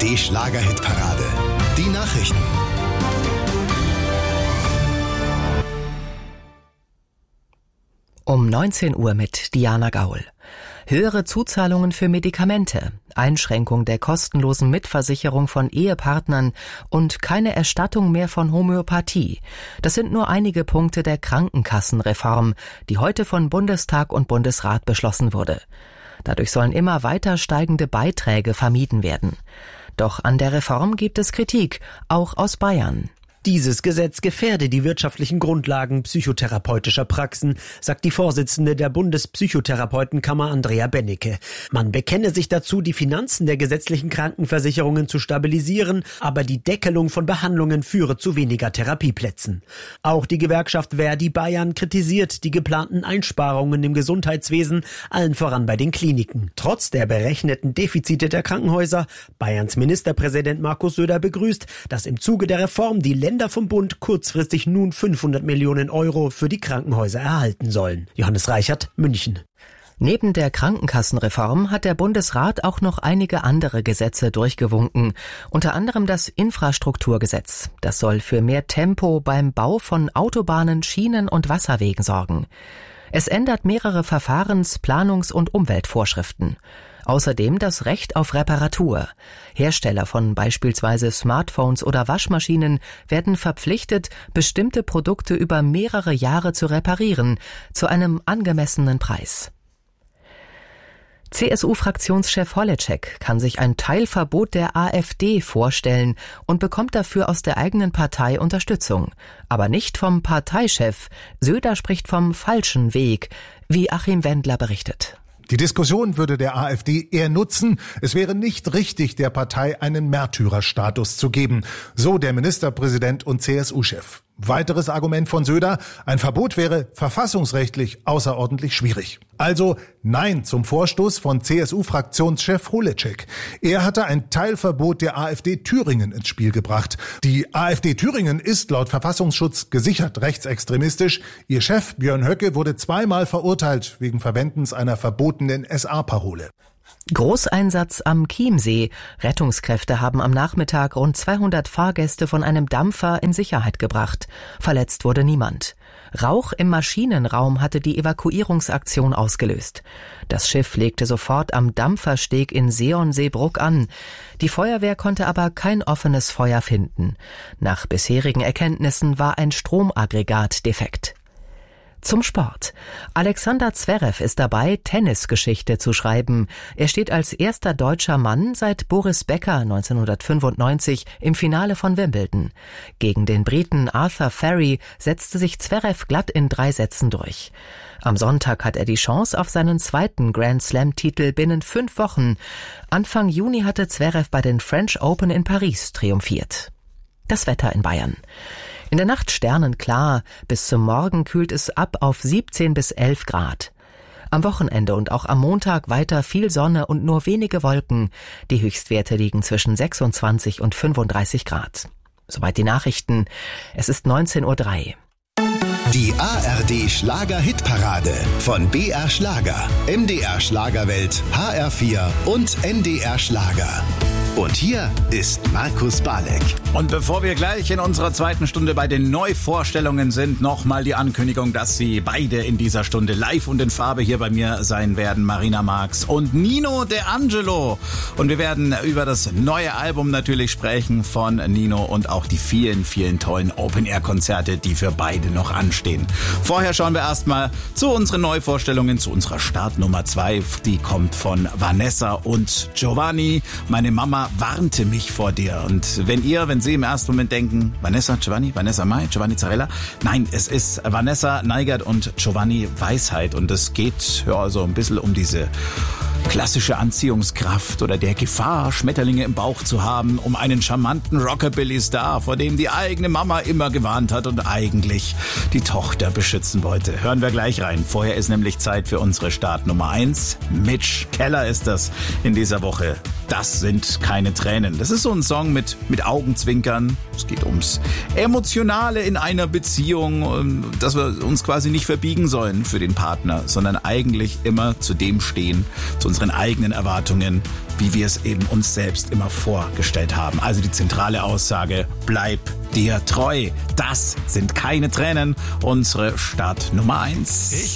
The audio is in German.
ARD Schlager-Hitparade. Die Nachrichten. Um 19 Uhr mit Diana Gaul. Höhere Zuzahlungen für Medikamente, Einschränkung der kostenlosen Mitversicherung von Ehepartnern und keine Erstattung mehr von Homöopathie. Das sind nur einige Punkte der Krankenkassenreform, die heute von Bundestag und Bundesrat beschlossen wurde. Dadurch sollen immer weiter steigende Beiträge vermieden werden. Doch an der Reform gibt es Kritik, auch aus Bayern. Dieses Gesetz gefährde die wirtschaftlichen Grundlagen psychotherapeutischer Praxen, sagt die Vorsitzende der Bundespsychotherapeutenkammer Andrea Bennecke. Man bekenne sich dazu, die Finanzen der gesetzlichen Krankenversicherungen zu stabilisieren, aber die Deckelung von Behandlungen führe zu weniger Therapieplätzen. Auch die Gewerkschaft Verdi Bayern kritisiert die geplanten Einsparungen im Gesundheitswesen, allen voran bei den Kliniken. Trotz der berechneten Defizite der Krankenhäuser, Bayerns Ministerpräsident Markus Söder begrüßt, dass im Zuge der Reform die Länder vom Bund kurzfristig nun 500 Millionen Euro für die Krankenhäuser erhalten sollen. Johannes Reichert, München. Neben der Krankenkassenreform hat der Bundesrat auch noch einige andere Gesetze durchgewunken, unter anderem das Infrastrukturgesetz. Das soll für mehr Tempo beim Bau von Autobahnen, Schienen und Wasserwegen sorgen. Es ändert mehrere Verfahrens-, Planungs- und Umweltvorschriften. Außerdem das Recht auf Reparatur. Hersteller von beispielsweise Smartphones oder Waschmaschinen werden verpflichtet, bestimmte Produkte über mehrere Jahre zu reparieren, zu einem angemessenen Preis. CSU-Fraktionschef Holleczek kann sich ein Teilverbot der AfD vorstellen und bekommt dafür aus der eigenen Partei Unterstützung. Aber nicht vom Parteichef. Söder spricht vom falschen Weg, wie Achim Wendler berichtet. Die Diskussion würde der AfD eher nutzen. Es wäre nicht richtig, der Partei einen Märtyrerstatus zu geben, so der Ministerpräsident und CSU-Chef. Weiteres Argument von Söder: Ein Verbot wäre verfassungsrechtlich außerordentlich schwierig. Also Nein zum Vorstoß von CSU-Fraktionschef Holleczek. Er hatte ein Teilverbot der AfD Thüringen ins Spiel gebracht. Die AfD Thüringen ist laut Verfassungsschutz gesichert rechtsextremistisch. Ihr Chef Björn Höcke wurde zweimal verurteilt wegen Verwendens einer verbotenen SA-Parole. Großeinsatz am Chiemsee. Rettungskräfte haben am Nachmittag rund 200 Fahrgäste von einem Dampfer in Sicherheit gebracht. Verletzt wurde niemand. Rauch im Maschinenraum hatte die Evakuierungsaktion ausgelöst. Das Schiff legte sofort am Dampfersteg in Seeon-Seebruck an. Die Feuerwehr konnte aber kein offenes Feuer finden. Nach bisherigen Erkenntnissen war ein Stromaggregat defekt. Zum Sport. Alexander Zverev ist dabei, Tennisgeschichte zu schreiben. Er steht als erster deutscher Mann seit Boris Becker 1995 im Finale von Wimbledon. Gegen den Briten Arthur Ferry setzte sich Zverev glatt in 3 Sätzen durch. Am Sonntag hat er die Chance auf seinen zweiten Grand-Slam-Titel binnen 5 Wochen. Anfang Juni hatte Zverev bei den French Open in Paris triumphiert. Das Wetter in Bayern. In der Nacht sternenklar, bis zum Morgen kühlt es ab auf 17 bis 11 Grad. Am Wochenende und auch am Montag weiter viel Sonne und nur wenige Wolken. Die Höchstwerte liegen zwischen 26 und 35 Grad. Soweit die Nachrichten. Es ist 19:03 Uhr. Die ARD Schlager-Hitparade von BR Schlager, MDR Schlagerwelt, HR4 und NDR Schlager. Und hier ist Markus Balek. Und bevor wir gleich in unserer zweiten Stunde bei den Neuvorstellungen sind, nochmal die Ankündigung, dass sie beide in dieser Stunde live und in Farbe hier bei mir sein werden. Marina Marx und Nino De Angelo. Und wir werden über das neue Album natürlich sprechen von Nino und auch die vielen, vielen tollen Open-Air-Konzerte, die für beide noch anstehen. Vorher schauen wir erstmal zu unseren Neuvorstellungen, zu unserer Startnummer 2. Die kommt von Vanessa und Giovanni. Meine Mama warnte mich vor dir. Und wenn Sie im ersten Moment denken, Vanessa, Giovanni, Vanessa Mai, Giovanni Zarella, nein, es ist Vanessa Neigert und Giovanni Weisheit. Und es geht ja so ein bisschen um diese klassische Anziehungskraft oder der Gefahr, Schmetterlinge im Bauch zu haben, um einen charmanten Rockabilly-Star, vor dem die eigene Mama immer gewarnt hat und eigentlich die Tochter beschützen wollte. Hören wir gleich rein. Vorher ist nämlich Zeit für unsere Startnummer 1. Mitch Keller ist das in dieser Woche. Das sind keine Tränen. Das ist so ein Song mit Augenzwinkern. Es geht ums Emotionale in einer Beziehung, dass wir uns quasi nicht verbiegen sollen für den Partner, sondern eigentlich immer zu dem stehen, zu unseren eigenen Erwartungen, wie wir es eben uns selbst immer vorgestellt haben. Also die zentrale Aussage, bleib dir treu. Das sind keine Tränen. Unsere Startnummer 1.